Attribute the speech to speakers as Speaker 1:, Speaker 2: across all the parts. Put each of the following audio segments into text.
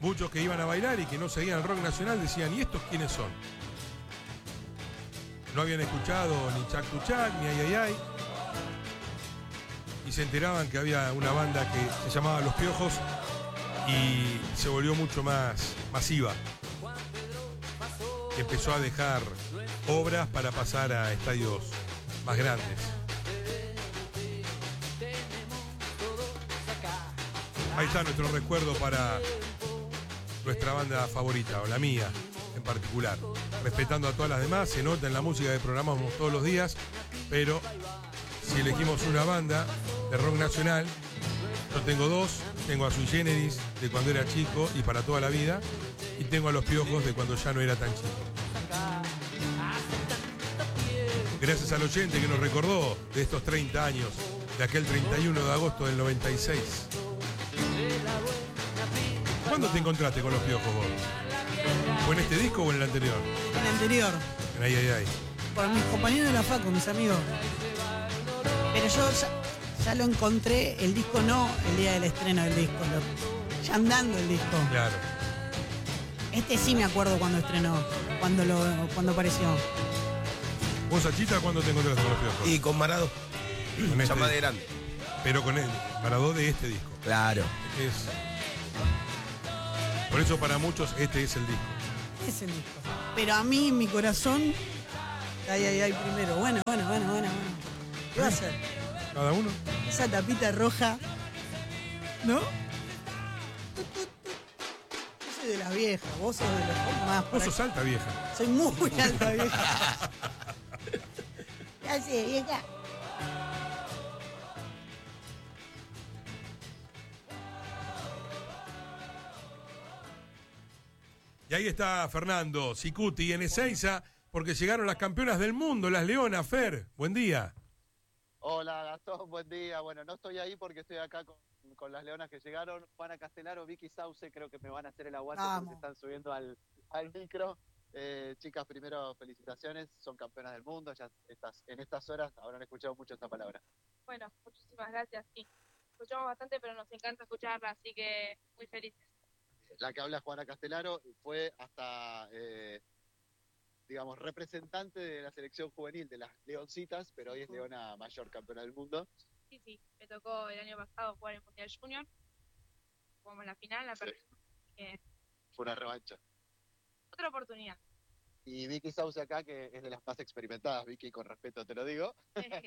Speaker 1: muchos que iban a bailar y que no seguían el rock nacional decían, ¿y estos quiénes son? No habían escuchado ni Chac to Chac, ni Ay Ay Ay. Y se enteraban que había una banda que se llamaba Los Piojos y se volvió mucho más masiva. Empezó a dejar obras para pasar a estadios más grandes. Ahí está nuestro recuerdo para nuestra banda favorita, o la mía en particular. Respetando a todas las demás, se nota en la música que programamos todos los días, pero si elegimos una banda de rock nacional, yo tengo dos. Tengo a Sui Generis de cuando era chico y para toda la vida, y tengo a Los Piojos de cuando ya no era tan chico. Gracias al oyente que nos recordó de estos 30 años, de aquel 31 de agosto del 96. ¿Cuándo te encontraste con Los Piojos vos? ¿Fue en este disco o en el anterior?
Speaker 2: En el anterior.
Speaker 1: En Ay Ay Ay.
Speaker 2: Por mis compañeros de la facu, mis amigos. Pero yo ya lo encontré, el disco no el día del estreno del disco, ya andando el disco.
Speaker 1: Claro.
Speaker 2: Este sí me acuerdo cuando estrenó, cuando apareció.
Speaker 1: ¿Vos, Achita, cuándo te encontraste con Los Piojos?
Speaker 3: Y con Maradó.
Speaker 1: Con este
Speaker 3: Ya más
Speaker 1: disco.
Speaker 3: grande.
Speaker 1: Pero con él, Maradó de este disco.
Speaker 3: Claro.
Speaker 1: Por eso para muchos este es el disco.
Speaker 2: Es el disco. Pero a mí, en mi corazón, Ay Ay Ay primero. Bueno. ¿Qué va a hacer?
Speaker 1: ¿Cada uno?
Speaker 2: Esa tapita roja, ¿no? Yo soy de las viejas, vos sos de los más.
Speaker 1: Vos sos alta, vieja.
Speaker 2: Soy muy alta, vieja. ¿Qué hace, vieja?
Speaker 1: Y ahí está Fernando Cicuti en Ezeiza, porque llegaron las campeonas del mundo, las Leonas. Fer, buen día.
Speaker 4: Hola Gastón, buen día. Bueno, no estoy ahí porque estoy acá con las leonas que llegaron. Juana Castellaro, Vicky Sauce, creo que me van a hacer el aguante porque se están subiendo al micro. Chicas, primero felicitaciones, son campeonas del mundo. Ya en estas horas habrán escuchado mucho esta palabra.
Speaker 5: Bueno, muchísimas gracias, sí. Escuchamos bastante, pero nos encanta escucharla, así que muy felices.
Speaker 4: La que habla Juana Castellaro fue hasta... digamos, representante de la selección juvenil de las Leoncitas, pero hoy es Leona Mayor, campeona del mundo.
Speaker 5: Sí, me tocó el año pasado jugar en Mundial Junior. Jugamos la final, la perdimos.
Speaker 4: Fue una revancha.
Speaker 5: Otra oportunidad.
Speaker 4: Y Vicky Sauce acá, que es de las más experimentadas, Vicky, con respeto te lo digo,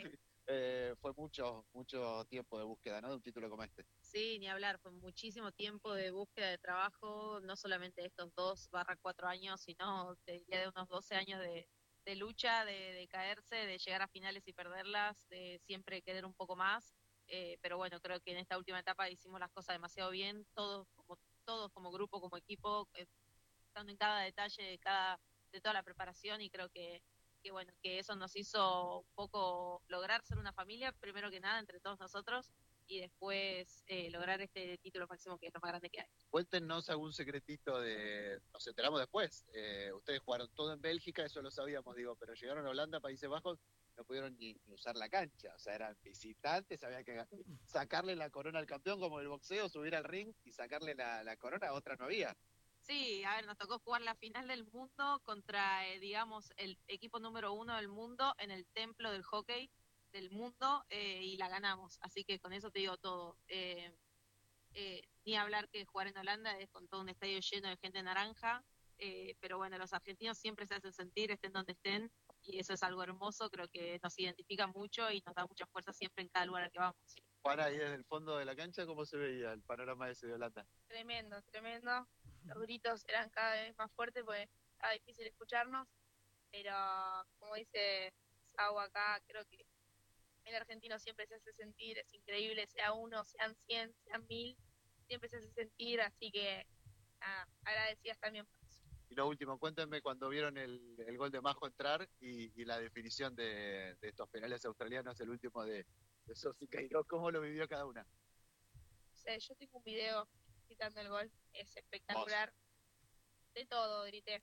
Speaker 4: fue mucho tiempo de búsqueda, ¿no? De un título como este.
Speaker 6: Sí, ni hablar, fue muchísimo tiempo de búsqueda de trabajo, no solamente estos 2/4 años, sino te diría de unos 12 años de lucha, de caerse, de llegar a finales y perderlas, de siempre querer un poco más, pero bueno, creo que en esta última etapa hicimos las cosas demasiado bien, todos como grupo, como equipo, estando en cada detalle de toda la preparación, y creo que bueno, que eso nos hizo un poco lograr ser una familia, primero que nada, entre todos nosotros, y después lograr este título máximo que es lo más grande que hay.
Speaker 4: Cuéntenos algún secretito nos enteramos después, ustedes jugaron todo en Bélgica, eso lo sabíamos, pero llegaron a Holanda, Países Bajos, no pudieron ni usar la cancha, o sea, eran visitantes, había que sacarle la corona al campeón, como el boxeo, subir al ring y sacarle la corona, otra no había.
Speaker 6: Sí, a ver, nos tocó jugar la final del mundo contra, digamos, el equipo número 1 del mundo en el templo del hockey del mundo, y la ganamos. Así que con eso te digo todo. Ni hablar que jugar en Holanda es con todo un estadio lleno de gente naranja, pero bueno, los argentinos siempre se hacen sentir, estén donde estén, y eso es algo hermoso, creo que nos identifica mucho y nos da mucha fuerza siempre en cada lugar al que vamos.
Speaker 4: Juan, ahí desde el fondo de la cancha, ¿cómo se veía el panorama ese de Holanda?
Speaker 5: Tremendo. Los gritos eran cada vez más fuertes porque estaba difícil escucharnos, pero como dice Sau acá, creo que el argentino siempre se hace sentir, es increíble, sea uno, sean 100, sean 1000, siempre se hace sentir, así que agradecidas también por eso.
Speaker 4: Y lo último, cuéntenme cuando vieron el gol de Majo entrar y la definición de estos penales australianos, el último de Sofi Queiroz, ¿cómo lo vivió cada una?
Speaker 5: Yo tengo un video gritando el gol, es espectacular. ¿Vos? De todo grité.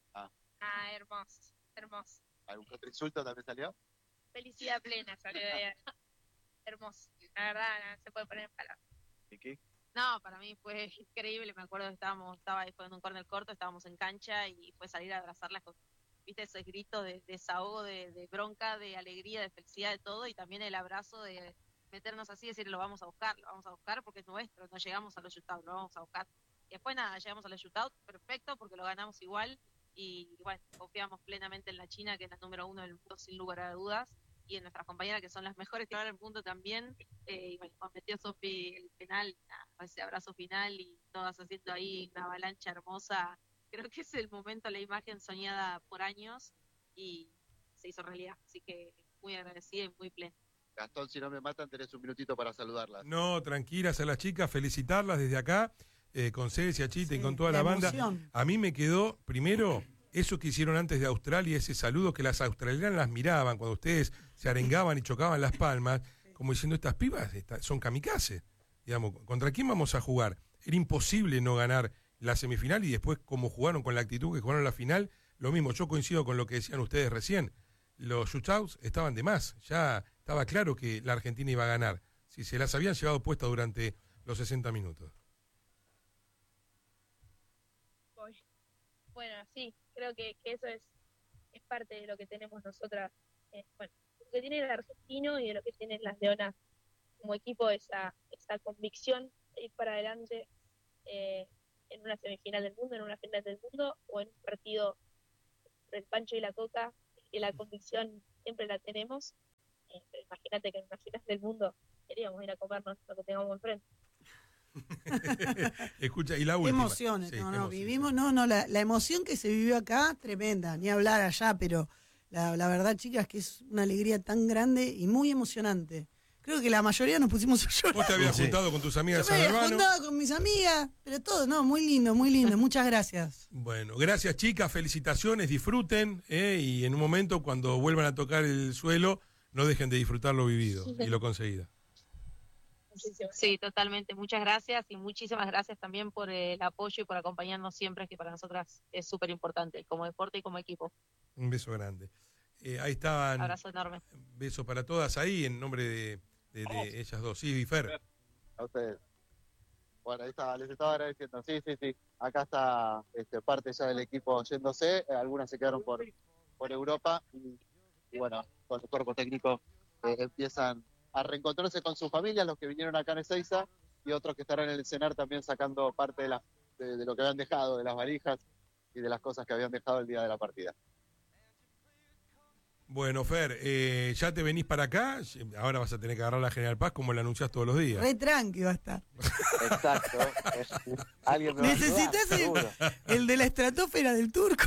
Speaker 5: Hermoso.
Speaker 4: ¿Algún otro insulto también salió?
Speaker 5: Felicidad plena salió de ahí. Hermoso. La verdad, no se puede poner en palabras.
Speaker 4: ¿Y qué?
Speaker 6: No, para mí fue increíble, me acuerdo que estaba después en un córner corto, estábamos en cancha y fue salir a abrazarlas con, viste, esos gritos de desahogo, de bronca, de alegría, de felicidad, de todo, y también el abrazo de meternos así y decir, lo vamos a buscar porque es nuestro, no llegamos a los shootouts, lo vamos a buscar. Y después nada, llegamos a los shootouts, perfecto, porque lo ganamos igual, y bueno, confiamos plenamente en la China, que es la número 1 del mundo sin lugar a dudas, y en nuestras compañeras que son las mejores que van del mundo también, y bueno, cuando metió Sofi el penal, nada, ese abrazo final y todas haciendo ahí una avalancha hermosa, creo que es el momento, la imagen soñada por años y se hizo realidad, así que muy agradecida y muy plena.
Speaker 4: Gastón, si no me matan, tenés un minutito para saludarlas.
Speaker 1: No, tranquilas a las chicas, felicitarlas desde acá, con Cecia, Chita y
Speaker 2: Sí,
Speaker 1: con toda
Speaker 2: la
Speaker 1: la banda.
Speaker 2: emoción.
Speaker 1: A mí me quedó, primero, eso que hicieron antes de Australia, ese saludo que las australianas las miraban cuando ustedes se arengaban y chocaban las palmas, como diciendo, estas pibas son kamikazes. Digamos, ¿contra quién vamos a jugar? Era imposible no ganar la semifinal y después, como jugaron con la actitud que jugaron la final, lo mismo. Yo coincido con lo que decían ustedes recién. Los shootouts estaban de más. Ya estaba claro que la Argentina iba a ganar. Si se las habían llevado puestas durante los 60 minutos.
Speaker 5: Bueno, sí, creo que eso es parte de lo que tenemos nosotras, bueno, lo que tiene el argentino y de lo que tienen las leonas como equipo, esa convicción de ir para adelante en una semifinal del mundo, en una final del mundo o en un partido entre el Pancho y la Coca, y la convicción siempre la tenemos. Pero imagínate que en una final del mundo queríamos ir a comernos lo que tengamos enfrente.
Speaker 1: Escucha, y la
Speaker 2: Qué
Speaker 1: última.
Speaker 2: emociones,
Speaker 1: Sí,
Speaker 2: no,
Speaker 1: qué
Speaker 2: no,
Speaker 1: emoción.
Speaker 2: vivimos, no, la emoción que se vivió acá, tremenda, ni hablar allá, pero la verdad, chicas, que es una alegría tan grande y muy emocionante. Creo que la mayoría nos pusimos a llorar.
Speaker 1: Vos te habías
Speaker 3: Sí.
Speaker 1: juntado con tus amigas
Speaker 2: Yo
Speaker 1: de
Speaker 2: me
Speaker 1: San
Speaker 2: había
Speaker 1: Albano.
Speaker 2: juntado con mis amigas, pero todo, no, muy lindo, muchas gracias.
Speaker 1: Bueno, gracias chicas, felicitaciones, disfruten, y en un momento cuando vuelvan a tocar el suelo, no dejen de disfrutar lo vivido y lo conseguido.
Speaker 6: Sí, totalmente. Muchas gracias y muchísimas gracias también por el apoyo y por acompañarnos siempre, que para nosotras es súper importante, como deporte y como equipo.
Speaker 1: Un beso grande. Ahí estaban,
Speaker 6: Abrazo enorme.
Speaker 1: beso para todas ahí en nombre de ellas dos. Sí, Fer.
Speaker 4: A ustedes. Bueno, ahí está, les estaba agradeciendo. Sí. Acá está parte ya del equipo yéndose. Algunas se quedaron por Europa y bueno, con el cuerpo técnico empiezan a reencontrarse con sus familias, los que vinieron acá en Ezeiza y otros que estarán en el cenar también sacando parte de lo que habían dejado, de las valijas y de las cosas que habían dejado el día de la partida.
Speaker 1: Bueno, Fer, ya te venís para acá, ahora vas a tener que agarrar la General Paz como la anunciás todos los días.
Speaker 2: Re tranqui va a estar.
Speaker 4: Exacto. Alguien me va a ayudar,
Speaker 2: Necesitas
Speaker 4: seguro.
Speaker 2: el de la estratosfera del turco.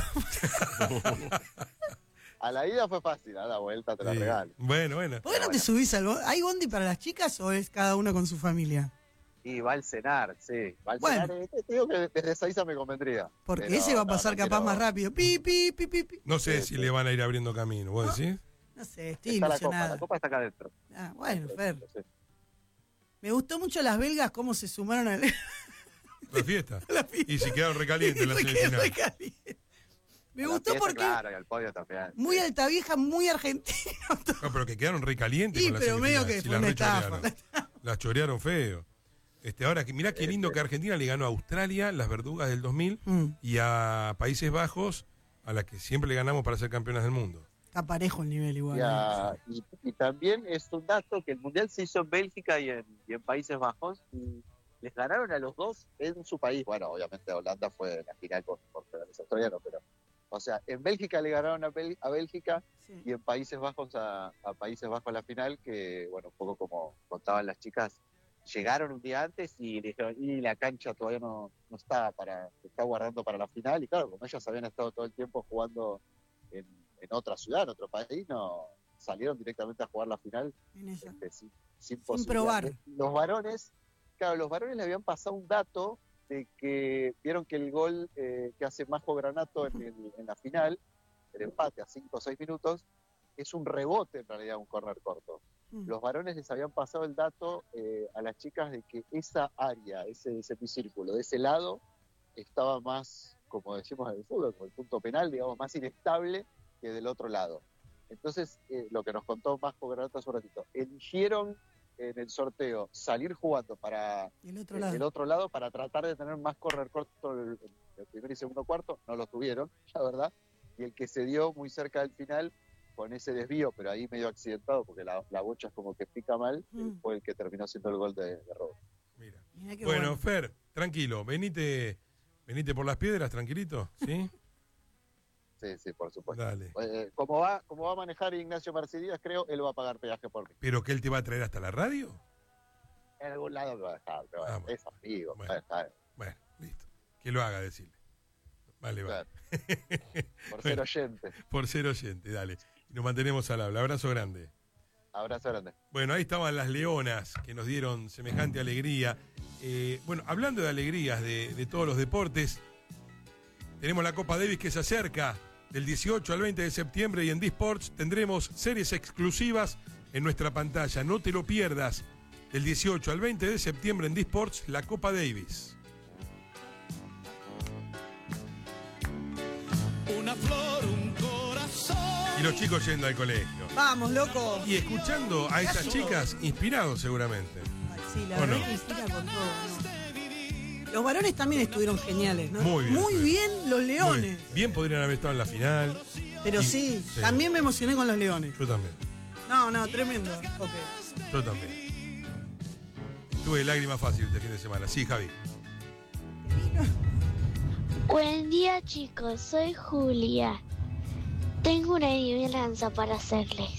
Speaker 4: A la ida fue fácil, a la vuelta te la
Speaker 1: Sí.
Speaker 4: regalo.
Speaker 1: Bueno.
Speaker 2: ¿Por qué no te subís al bondi? ¿Hay bondi para las chicas o es cada una con su familia?
Speaker 4: Y va al cenar, sí. Va al
Speaker 2: Bueno.
Speaker 4: cenar. Te digo que desde Ezeiza me convendría.
Speaker 2: Porque
Speaker 4: Pero
Speaker 2: ese va a
Speaker 4: no,
Speaker 2: pasar
Speaker 4: no
Speaker 2: capaz
Speaker 4: quiero-
Speaker 2: más rápido. Pi, pi, pi, pi, pi.
Speaker 1: No sé
Speaker 4: Sí,
Speaker 1: si
Speaker 4: sí.
Speaker 1: le van a ir abriendo camino, ¿vos decís?
Speaker 2: No sé, estoy
Speaker 4: Está
Speaker 2: ilusionada.
Speaker 4: la copa está acá adentro.
Speaker 2: Ah, bueno, Fer.
Speaker 4: Sí.
Speaker 2: Me gustó mucho las belgas cómo se sumaron a
Speaker 1: La fiesta.
Speaker 2: la fiesta.
Speaker 1: Y si quedaron recalientes en la
Speaker 2: Se quedó
Speaker 1: semifinal.
Speaker 2: recaliente. Me
Speaker 4: A la
Speaker 2: gustó
Speaker 4: fiesta,
Speaker 2: porque
Speaker 4: Claro, y al podio también.
Speaker 2: muy
Speaker 4: sí.
Speaker 2: alta vieja, muy argentino.
Speaker 1: No, pero que quedaron recalientes
Speaker 2: Sí,
Speaker 1: con la
Speaker 2: pero medio
Speaker 1: semifinal.
Speaker 2: que
Speaker 1: Si
Speaker 2: fue
Speaker 1: las
Speaker 2: una
Speaker 1: rechorearon.
Speaker 2: estafa.
Speaker 1: Las chorearon feo. Ahora, mirá qué lindo que Argentina le ganó a Australia, las verdugas del 2000, y a Países Bajos, a las que siempre le ganamos para ser campeonas del mundo.
Speaker 2: Está parejo el nivel igual.
Speaker 4: Y también es un dato que el Mundial se hizo en Bélgica y en Países Bajos y les ganaron a los dos en su país. Bueno, obviamente Holanda fue la final con los australianos, pero o sea, en Bélgica le ganaron a Bélgica
Speaker 2: Sí.
Speaker 4: y en Países Bajos a Países Bajos la final, que bueno, un poco como contaban las chicas, llegaron un día antes y dijeron, y la cancha todavía no está se está guardando para la final, y claro, como ellas habían estado todo el tiempo jugando en otra ciudad, en otro país, no salieron directamente a jugar la final
Speaker 2: En esa.
Speaker 4: sin posibilidad.
Speaker 2: probar.
Speaker 4: Los varones le habían pasado un dato de que vieron que el gol que hace Majo Granato en la final, el empate a 5 o 6 minutos, es un rebote en realidad, un córner corto. Los varones les habían pasado el dato a las chicas de que esa área, ese semicírculo, de ese lado, estaba más, como decimos en el fútbol, como el punto penal, digamos, más inestable que del otro lado. Entonces, lo que nos contó Majo Granato hace un ratito, eligieron en el sorteo salir jugando para
Speaker 2: el
Speaker 4: otro lado para tratar de tener más correr corto el primer y segundo cuarto. No lo tuvieron, la verdad. Y el que se dio muy cerca del final, con ese desvío, pero ahí medio accidentado, porque la bocha es como que pica mal, fue el que terminó siendo el gol de Robo.
Speaker 1: Mira. Bueno, Fer, tranquilo, venite por las piedras, tranquilito, ¿sí?
Speaker 4: Sí, por supuesto.
Speaker 1: Dale.
Speaker 4: Como va a manejar Ignacio Marcilías, creo, él va a pagar peaje por mí.
Speaker 1: ¿Pero que él te va a traer hasta la radio?
Speaker 4: En algún lado me va a dejar, pero bueno, es amigo.
Speaker 1: Bueno, listo. Que lo haga, decirle. Vale.
Speaker 4: Claro. Por ser oyente.
Speaker 1: Por ser oyente, dale. Y nos mantenemos al habla. Abrazo grande.
Speaker 4: Abrazo grande.
Speaker 1: Bueno, ahí estaban las leonas que nos dieron semejante alegría. Bueno, hablando de alegrías de todos los deportes, tenemos la Copa Davis que se acerca del 18 al 20 de septiembre y en D-Sports tendremos series exclusivas en nuestra pantalla. No te lo pierdas. Del 18 al 20 de septiembre en D-Sports, la Copa Davis.
Speaker 3: Una flor, un corazón.
Speaker 1: Y los chicos yendo al colegio.
Speaker 2: Vamos, loco.
Speaker 1: Y escuchando a esas chicas, inspirados seguramente.
Speaker 2: Ay, sí, la verdad que inspira con todo, ¿no? Los varones también estuvieron geniales, ¿no?
Speaker 1: Muy bien.
Speaker 2: Los leones.
Speaker 1: Bien podrían haber estado en la final.
Speaker 2: Pero sí, también me emocioné con los leones.
Speaker 1: Yo también.
Speaker 2: No, tremendo. Okay.
Speaker 1: Yo también. Tuve lágrimas fáciles este fin de semana. Sí, Javi.
Speaker 7: Buen día, chicos, soy Julia. Tengo una adivinanza para hacerles.